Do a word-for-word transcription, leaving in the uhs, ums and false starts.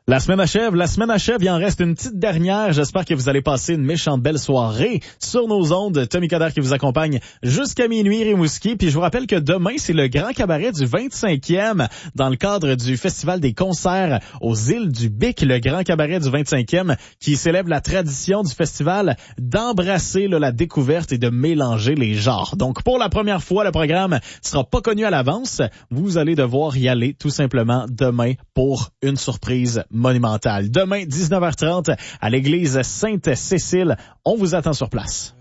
La semaine achève, la semaine achève, il en reste une petite dernière. J'espère que vous allez passer une méchante belle soirée sur nos ondes. Tommy Coderre qui vous accompagne jusqu'à minuit, Rimouski. Puis je vous rappelle que demain, c'est le grand cabaret du vingt-cinquième dans le cadre du Festival des concerts aux îles du Bic, le grand cabaret du vingt-cinquième qui célèbre la tradition du festival d'embrasser là, la découverte et de mélanger les genres. Donc pour la première fois, le programme sera pas connu à l'avance. Vous allez devoir y aller tout simplement demain pour une surprise monumentale. Demain, dix-neuf heures trente, à l'église Sainte-Cécile. On vous attend sur place.